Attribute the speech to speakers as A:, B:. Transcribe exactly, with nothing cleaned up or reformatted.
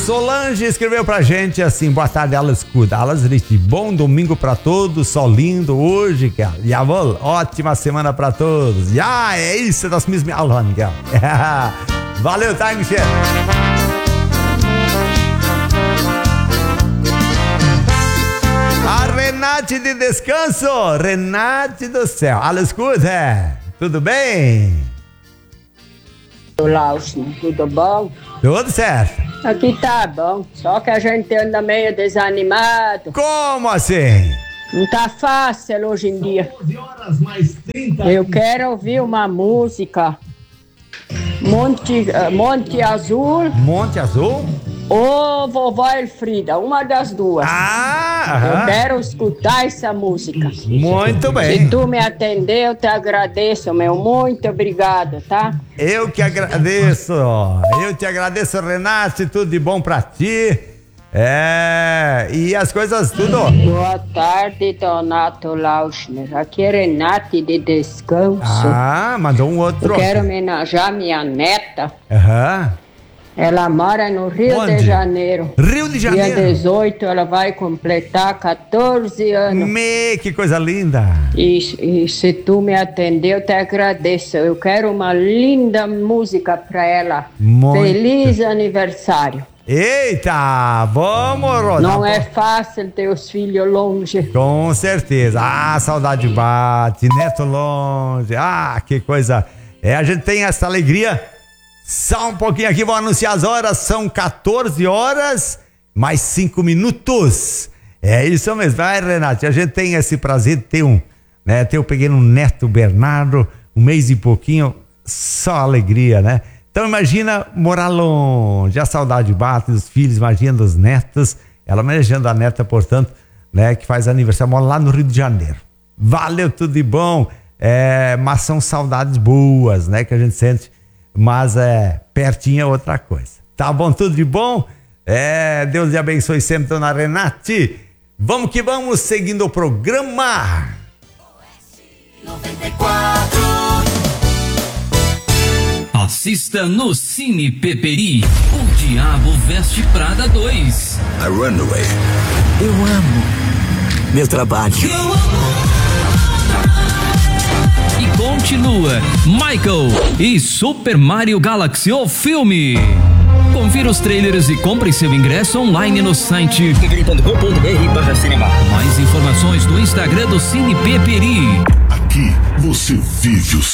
A: Solange escreveu pra gente assim, boa tarde, ela escuta, ela diz, bom domingo pra todos, sol lindo hoje, cara. Jawohl, ótima semana pra todos. Ja, é isso, das müssen wir alle hören, gell. Valeu, Dankeschön. A Renate de descanso, Renate do céu, ela escuta, tudo bem?
B: Olá, tudo bom?
A: Tudo certo.
B: Aqui tá bom, só que a gente anda meio desanimado.
A: Como assim?
B: Não tá fácil hoje em dia. Eu quero ouvir uma música. Monte, uh, Monte Azul.
A: Monte Azul?
B: Ou Vovó Elfrida, uma das duas.
A: Ah!
B: Eu quero escutar essa música.
A: Muito bem.
B: Se tu me atender, eu te agradeço, meu. Muito obrigado, tá?
A: Eu que agradeço. Eu te agradeço, Renate. Tudo de bom pra ti. É, e as coisas tudo.
B: Boa tarde, Donato Lauschner. Aqui é Renate de Descanso.
A: Ah, mandou um outro.
B: Eu quero homenagear minha neta.
A: Aham.
B: Ela mora no Rio
A: Onde?
B: de Janeiro.
A: Rio de Janeiro?
B: Dia dezoito ela vai completar catorze anos.
A: Me, que coisa linda.
B: E, e se tu me atender, eu te agradeço. Eu quero uma linda música pra ela.
A: Muito.
B: Feliz aniversário.
A: Eita, vamos, Rosa.
B: Não é fácil ter os filhos longe.
A: Com certeza. Ah, saudade bate, neto longe. Ah, que coisa. É, a gente tem essa alegria. Só um pouquinho aqui, vou anunciar as horas. São quatorze horas, mais cinco minutos. É isso mesmo. Vai, Renate, a gente tem esse prazer de ter um, né? Ter o pequeno neto Bernardo, um mês e pouquinho. Só alegria, né? Então imagina morar longe, a saudade bate dos filhos, imagina dos netos, ela manejando a neta, portanto, né, que faz aniversário, mora lá no Rio de Janeiro. Valeu, tudo de bom, é, mas são saudades boas, né, que a gente sente, mas é, pertinho é outra coisa. Tá bom, tudo de bom? É, Deus lhe abençoe sempre, dona Renate. Vamos que vamos, seguindo o programa.
C: noventa e quatro. Assista no Cine Peperi, O Diabo Veste Prada dois.
D: A Runaway.
E: Eu amo meu trabalho.
C: E continua Michael e Super Mario Galaxy, o filme. Confira os trailers e compre seu ingresso online no site
E: peperi ponto com ponto br barra cinema.
C: Mais informações no Instagram do Cine Peperi.
D: Aqui você vive o